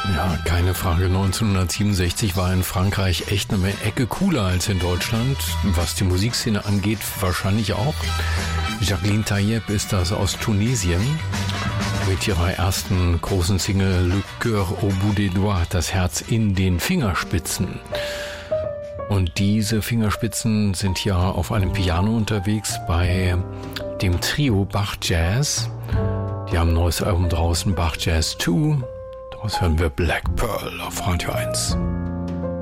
Ja, keine Frage. 1967 war in Frankreich echt eine Ecke cooler als in Deutschland. Was die Musikszene angeht, wahrscheinlich auch. Jacqueline Tayeb ist das aus Tunesien. Mit ihrer ersten großen Single Le Cœur au bout des doigts, das Herz in den Fingerspitzen. Und diese Fingerspitzen sind ja auf einem Piano unterwegs bei dem Trio Bach Jazz. Die haben ein neues Album draußen, Bach Jazz 2. Daraus hören wir Black Pearl auf Radio 1.